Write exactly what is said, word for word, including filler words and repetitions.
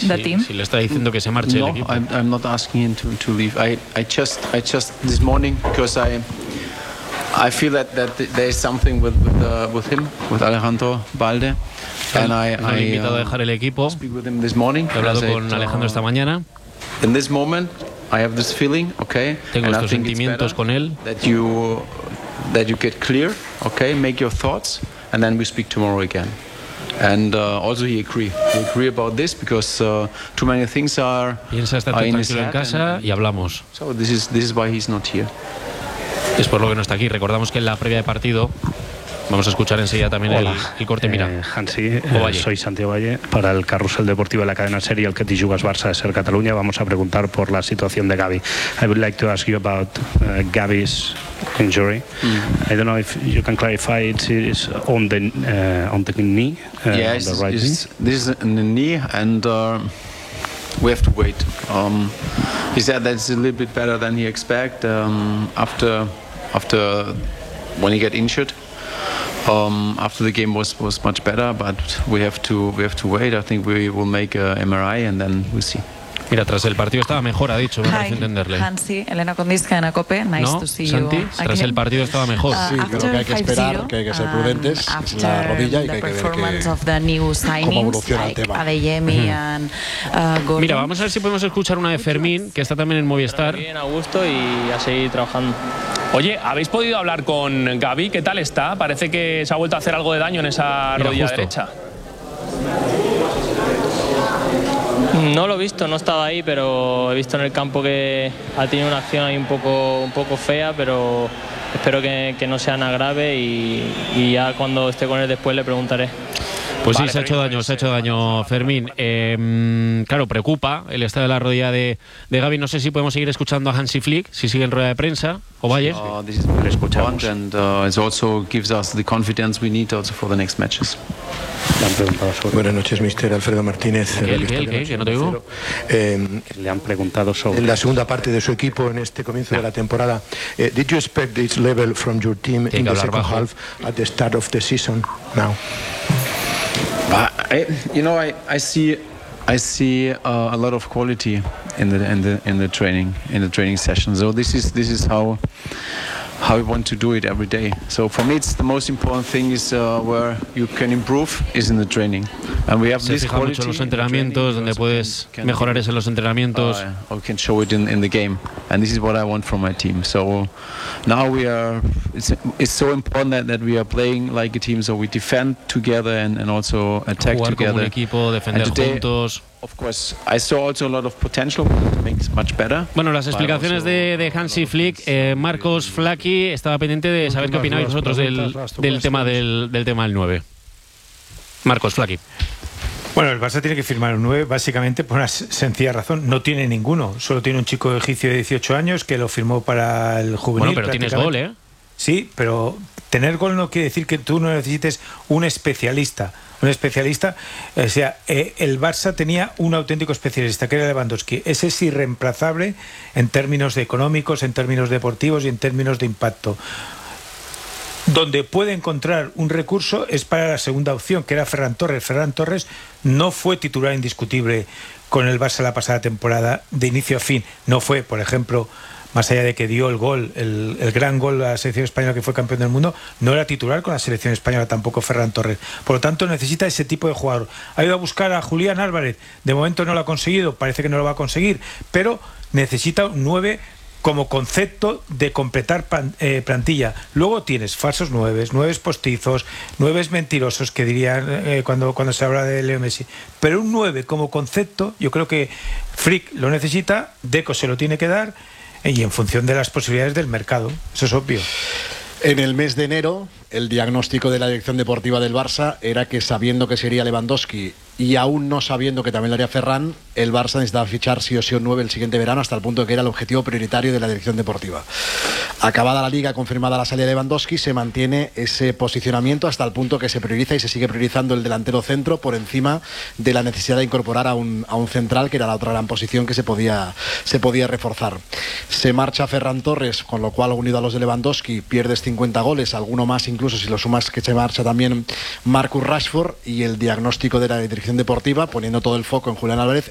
the sí, team? sí, le está diciendo que se marche no, el equipo. I'm, I'm not asking him to, to leave. I, I just, I just this morning because I, I feel that, that there is something with with, uh, with him, with Alejandro Balde, and I, No le he I invitado a uh, dejar el equipo. speak with him this morning. He hablado I said, con Alejandro uh, esta mañana. In this moment, I have this feeling, okay, Tengo and I estos think it's sentimientos better con él. that you that you get clear, okay, make your thoughts, and then we speak tomorrow again. And uh, also he agree. He agree about this because uh, too many things are, Piensa estar are in his tranquilo en head casa and- y hablamos. So this is this is why he's not here. Es por lo que no está aquí. Recordamos que en la previa de partido vamos a escuchar enseguida también el, Hola, el corte. Mira, eh, Hansi, eh, Ovalle. soy Santiago Valle. Para el carrusel deportivo de la cadena SER y el que te jugas Barça de SER Cataluña vamos a preguntar por la situación de Gavi. I would like to ask you about uh, Gavi's injury. Mm. I don't know if you can clarify it is on the uh, on the knee, uh, yeah, on it's, the right it's, knee. this is in the knee, and uh, we have to wait. Um, he said that it's a little bit better than he expect um, after after when he get injured. Um, after the game was, was much better, but we have to we have to wait. I think we will make a M R I and then we'll see. mira, tras el partido estaba mejor, ha dicho, me parece entenderle. Hansi, Elena Condisca en Acope, nice ¿No, to see Santi? you Tras el partido estaba mejor. Sí, creo que hay que esperar, que hay que ser prudentes, es la rodilla y que hay que ver que, cómo evoluciona el tema. Mira, vamos a ver si podemos escuchar una de Fermín, que está también en Movistar. Bien, a gusto y a seguir trabajando. Oye, ¿habéis podido hablar con Gavi? ¿Qué tal está? Parece que se ha vuelto a hacer algo de daño en esa Mira, rodilla justo. derecha. No lo he visto, no he estado ahí, pero he visto en el campo que ha tenido una acción ahí un poco, un poco fea, pero espero que, que no sea nada grave y, y ya cuando esté con él después le preguntaré. Pues Vale, sí, se ha hecho Fermín, daño, se ha hecho daño Fermín. Eh, claro, preocupa el estado de la rodilla de, de Gavi. No sé si podemos seguir escuchando a Hansi Flick, si sigue en rueda de prensa. Ovalle. Uh, this is very important, and uh, it also gives us the confidence we need also for the next matches. Buenas noches, mister Alfredo Martínez. ¿Qué, el, qué, el, qué? ¿Que no te digo? Eh, Le han preguntado sobre en la segunda parte de su equipo en este comienzo de la temporada, eh, did you expect this level from your team Tiene in que the hablar second bajo. half at the start of the season now? But I, you know, I, I see, I see uh, a lot of quality in the in the in the training in the training session. So this is this is how how we want to do it every day. So for me, it's the most important thing is uh, where you can improve is in the training, and we have Se this fija quality mucho en los in the training, entrenamientos, we donde also puedes can- can- mejorar eso en los entrenamientos. Uh, or can show it in, in the game, and this is what I want from my team. So now we are. It's, it's so important that, that we are playing like a team. So we defend together and, and also attack Jugar como un together. equipo, defender And today, juntos. Of course, I saw also a lot of potential to make it much better. Bueno, las But explicaciones also de, de a lot Hansi of Flick, things, eh, uh, Marcos Flaki estaba pendiente de saber qué Últimas opinabais las vosotros del, preguntas, las del two tema questions. del, del tema del nueve. Marcos Flaki. Bueno, el Barça tiene que firmar un nueve básicamente por una sencilla razón. No tiene ninguno. Solo tiene un chico egipcio de dieciocho años que lo firmó para el juvenil. Bueno, pero tienes gol, ¿eh? Sí, pero tener gol no quiere decir que tú no necesites un especialista. Un especialista, o sea, eh, el Barça tenía un auténtico especialista, que era Lewandowski. Ese es irreemplazable en términos económicos, en términos deportivos y en términos de impacto. Donde puede encontrar un recurso es para la segunda opción, que era Ferran Torres. Ferran Torres no fue titular indiscutible con el Barça la pasada temporada, de inicio a fin. No fue, por ejemplo, más allá de que dio el gol, el, el gran gol a la selección española, que fue campeón del mundo, no era titular con la selección española tampoco Ferran Torres. Por lo tanto, necesita ese tipo de jugador. Ha ido a buscar a Julián Álvarez, de momento no lo ha conseguido, parece que no lo va a conseguir, pero necesita un nueve como concepto de completar pan, eh, plantilla. Luego tienes falsos nueves, nueves postizos, nueves mentirosos, que dirían eh, cuando, cuando se habla de Leo Messi. Pero un nueve como concepto, yo creo que Flick lo necesita, Deco se lo tiene que dar, y en función de las posibilidades del mercado. Eso es obvio. En el mes de enero, el diagnóstico de la dirección deportiva del Barça era que, sabiendo que sería Lewandowski y aún no sabiendo que también lo haría Ferran, el Barça necesitaba fichar sí o sí un nueve el siguiente verano, hasta el punto de que era el objetivo prioritario de la dirección deportiva. Acabada la liga, confirmada la salida de Lewandowski, se mantiene ese posicionamiento hasta el punto que se prioriza y se sigue priorizando el delantero centro por encima de la necesidad de incorporar a un, a un central, que era la otra gran posición que se podía, se podía reforzar. Se marcha Ferran Torres, con lo cual, unido a los de Lewandowski, pierdes cincuenta goles, alguno más incluso si lo sumas, que se marcha también Marcus Rashford, y el diagnóstico de la dirección deportiva, poniendo todo el foco en Julián Álvarez,